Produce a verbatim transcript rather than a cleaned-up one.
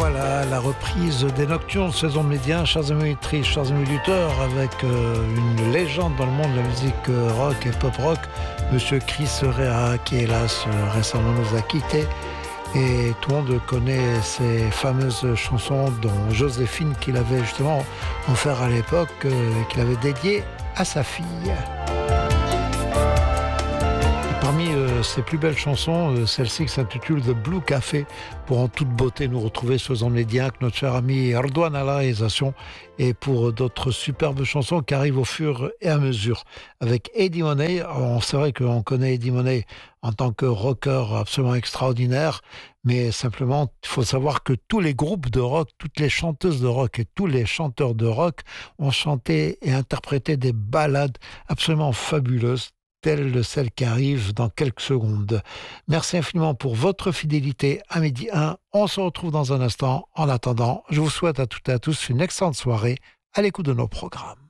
voilà la reprise des Nocturnes saison média, chers amis auditrices, chers amis auditeurs, avec euh, une légende dans le monde de la musique euh, rock et pop rock, Monsieur Chris Rea, qui hélas euh, récemment nous a quittés. Et tout le monde connaît ces fameuses chansons, dont Joséphine, qu'il avait justement offert à l'époque, euh, qu'il avait dédiée à sa fille. Parmi euh, ses plus belles chansons, euh, celle-ci qui s'intitule The Blue Café, pour en toute beauté nous retrouver sur les ondes médias, notre cher ami Ardouane à la réalisation, et pour d'autres superbes chansons qui arrivent au fur et à mesure. Avec Eddie Money, alors, c'est vrai qu'on connaît Eddie Money en tant que rocker absolument extraordinaire, mais simplement, il faut savoir que tous les groupes de rock, toutes les chanteuses de rock et tous les chanteurs de rock ont chanté et interprété des ballades absolument fabuleuses, telle celle qui arrive dans quelques secondes. Merci infiniment pour votre fidélité à Midi un. On se retrouve dans un instant. En attendant, je vous souhaite à toutes et à tous une excellente soirée à l'écoute de nos programmes.